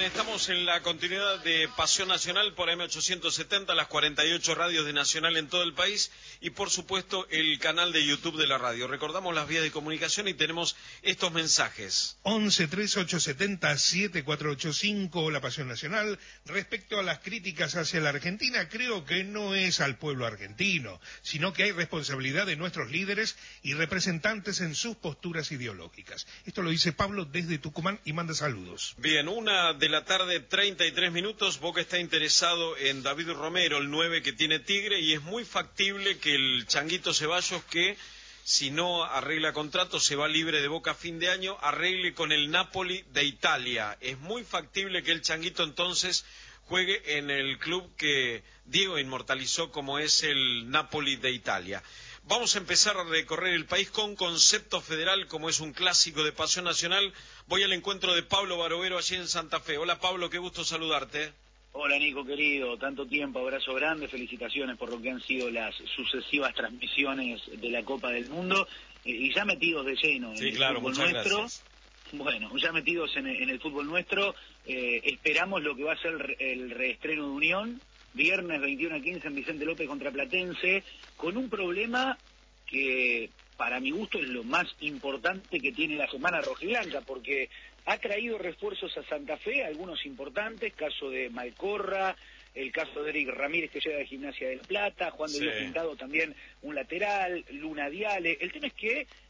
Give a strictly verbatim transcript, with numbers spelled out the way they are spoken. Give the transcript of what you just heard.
estamos en la continuidad de Pasión Nacional por M ochocientos setenta, las cuarenta y ocho radios de Nacional en todo el país y por supuesto el canal de YouTube de la radio. Recordamos las vías de comunicación y tenemos estos mensajes. once, trece, ochocientos setenta, setenta y cuatro ochenta y cinco, La Pasión Nacional. Respecto a las críticas hacia la Argentina, creo que no es al pueblo argentino, sino que hay responsabilidad de nuestros líderes y representantes en sus posturas ideológicas. Esto lo dice Pablo desde Tucumán y manda saludos. Bien, una de la tarde, treinta y tres minutos. Boca está interesado en David Romero, el nueve que tiene Tigre, y es muy factible que el Changuito Ceballos, que si no arregla contrato, se va libre de Boca a fin de año, arregle con el Napoli de Italia. Es muy factible que el Changuito entonces juegue en el club que Diego inmortalizó como es el Napoli de Italia. Vamos a empezar a recorrer el país con Concepto Federal, como es un clásico de Pasión Nacional. Voy al encuentro de Pablo Barovero allí en Santa Fe. Hola Pablo, qué gusto saludarte. Hola Nico querido, tanto tiempo, abrazo grande, felicitaciones por lo que han sido las sucesivas transmisiones de la Copa del Mundo eh, y ya metidos de lleno en sí, el claro, fútbol muchas nuestro. Gracias. Bueno, ya metidos en, en el fútbol nuestro, eh, esperamos lo que va a ser el, el reestreno de Unión, viernes veintiuno a quince en Vicente López contra Platense, con un problema que para mi gusto es lo más importante que tiene la semana rojiblanca, porque ha traído refuerzos a Santa Fe, algunos importantes, caso de Malcorra, el caso de Eric Ramírez que llega de Gimnasia del Plata, Juan de sí. Dios Pintado también un lateral, Luna Diale. El tema es que